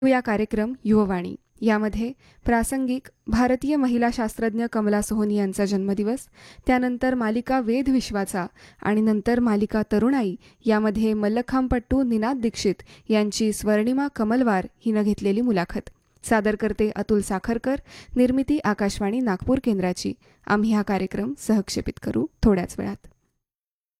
या कार्यक्रम युववाणी. यामध्ये प्रासंगिक भारतीय महिला शास्त्रज्ञ कमला सोहनी यांचा जन्मदिवस, त्यानंतर मालिका वेद विश्वाचा आणि नंतर मालिका तरुणाई यामध्ये मल्लखांबपट्टू निनाद दीक्षित यांची स्वर्णिमा कमलवार हिनं घेतलेली मुलाखत. सादर करते अतुल साखरकर. निर्मिती आकाशवाणी नागपूर केंद्राची. आम्ही हा कार्यक्रम सहक्षेपित करू थोड्याच वेळात.